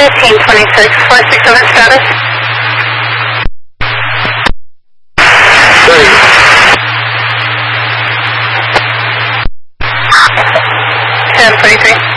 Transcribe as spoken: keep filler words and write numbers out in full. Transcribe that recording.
fifteen twenty-six, four six seven status. thirty. ten twenty-three.